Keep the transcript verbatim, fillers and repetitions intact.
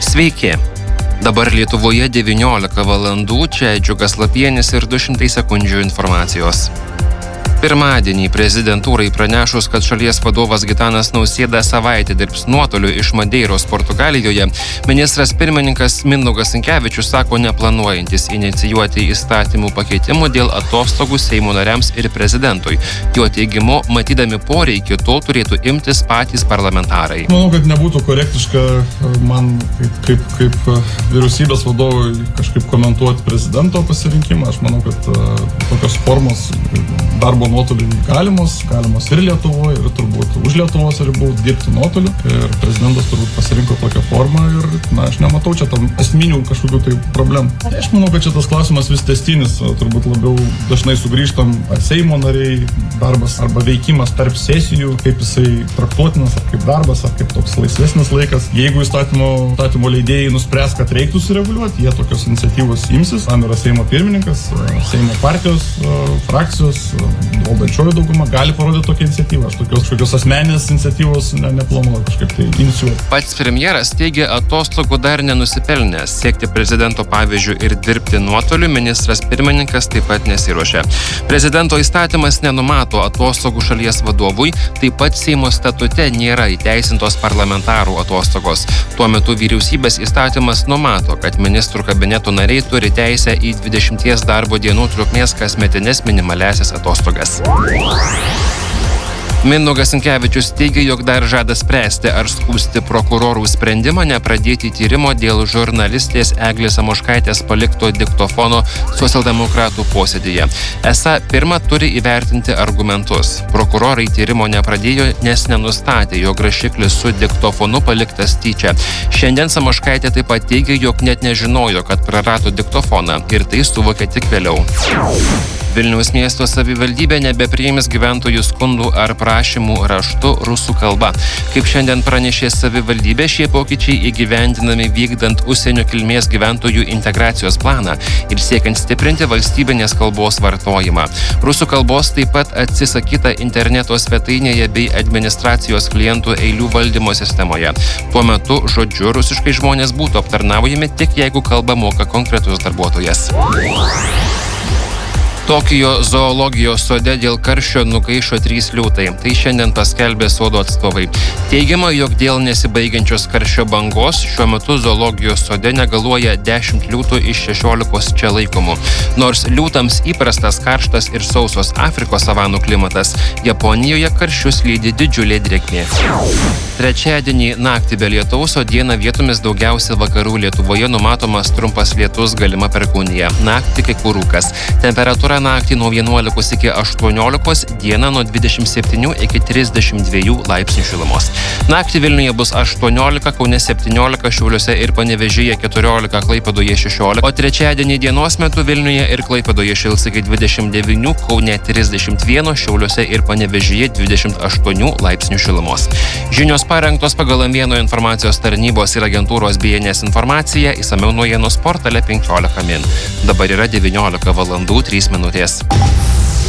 Sveiki! Dabar Lietuvoje devyniolika valandų, čia Džiugas Lapienis ir du šimtai sekundžių informacijos. Pirmadienį prezidentūrai pranešus, kad šalies vadovas Gitanas Nausėda savaitę dirbs nuotoliu iš Madeiros, Portugalijoje, ministras pirmininkas Mindaugas Sinkevičius sako neplanuojantis inicijuoti įstatymų pakeitimų dėl atostogų Seimo nariams ir prezidentui. Jo teigimu, matydami poreikį, to turėtų imtis patys parlamentarai. Manau, kad nebūtų korektiška man kaip, kaip, kaip vyriausybės vadovui kažkaip komentuoti prezidento pasirinkimą. Aš manau, kad uh, tokios formos darbo nuotoliu galimos, galimos ir Lietuvoje, ir turbūt už Lietuvos ribų dirbti nuotoliu. Ir prezidentas turbūt pasirinko tokią formą ir, na, aš nematau čia tam esminių kažkokių tai problemų. Aš manau, kad čia tas klausimas vis tęstinis, turbūt labiau dažnai sugrįžtam ar Seimo nariai, darbas arba veikimas tarp sesijų, kaip jisai traktuotinas, ar kaip darbas, ar kaip toks laisvesnis laikas. Jeigu įstatymo, įstatymo leidėjai nuspręs, kad reiktų sureguliuoti, jie tokios iniciatyvos imsis. Tam yra Seimo pirmininkas, Seimo partijos, frakcijos, valdančioji dauguma gali parodyti tokią iniciatyvą. Aš tokios kažkokios asmeninės iniciatyvos ne, neplanuoju kažkaip tai inicijuoti. Pats premjeras teigia atostogų dar nenusipelnęs. Siekti prezidento pavyzdžių ir dirbti nuotoliu ministras pirmininkas taip pat nesiruošia. Prezidento įstatymas nenumato atostogų šalies vadovui, taip pat Seimo statute nėra įteisintos parlamentarų atostogos. Tuo metu vyriausybės įstatymas numato, kad ministrų kabineto nariai turi teisę į dvidešimties darbo dienų trukmės kasmetines minimaliasias atostogas. Mindaugas Sinkevičius teigia, jog dar žada spręsti, ar skųsti prokurorų sprendimą nepradėti tyrimo dėl žurnalistės Eglės Samoškaitės palikto diktofono socialdemokratų posėdyje. Esą pirma turi įvertinti argumentus. Prokurorai tyrimo nepradėjo, nes nenustatė, jog rašiklis su diktofonu paliktas tyčia. Šiandien Samoškaitė taip pat teigia, jog net nežinojo, kad prarado diktofoną ir tai suvokė tik vėliau. Vilniaus miesto savivaldybė nebepriims gyventojų skundų ar prašymų raštu rusų kalba. Kaip šiandien pranešė savivaldybė, šie pokyčiai įgyvendinami vykdant užsienio kilmės gyventojų integracijos planą ir siekiant stiprinti valstybinės kalbos vartojimą. Rusų kalbos taip pat atsisakyta interneto svetainėje bei administracijos klientų eilių valdymo sistemoje. Tuo metu žodžiu rusiškai žmonės būtų aptarnaujami tik jeigu kalbą moka konkretus darbuotojas. Tokijo zoologijos sode dėl karščio nugaišo trys liūtai. Tai šiandien paskelbė sodo atstovai. Teigiama, jog dėl nesibaigiančios karščio bangos šiuo metu zoologijos sode negaluoja dešimt liūtų iš šešiolikos čia laikomų. Nors liūtams įprastas karštas ir sausos Afrikos savanų klimatas, Japonijoje karščius lydi didžiulė drėgmė. Trečiadienį naktį be lietaus, o dieną vietomis daugiausia vakarų Lietuvoje numatomas trumpas lietus, galima perkūnija. Naktį kai kur rūkas. Temperatūra naktį nuo vienuolikos iki aštuoniolikos, dieną nuo dvidešimt septynių iki trisdešimt dviejų laipsnių šilumos. Naktį Vilniuje bus aštuoniolika, Kaune septyniolika, Šiauliuose ir Panevėžyje keturiolika, Klaipėdoje šešiolika, o trečiadienį dienos metu Vilniuje ir Klaipėdoje šils iki dvidešimt devynių, Kaune trisdešimt vienas, Šiauliuose ir Panevėžyje dvidešimt aštuonių laipsnių šilumos. Žinios parengtos pagal Vieno informacijos tarnybos ir agentūros B N S informaciją, išsamiau naujienos portale penkiolika min. Dabar yra devyniolika valandų trys minutės.